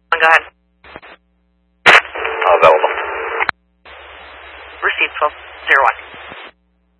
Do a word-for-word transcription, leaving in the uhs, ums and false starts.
Go ahead. Uh, available. Receive twelve zero one.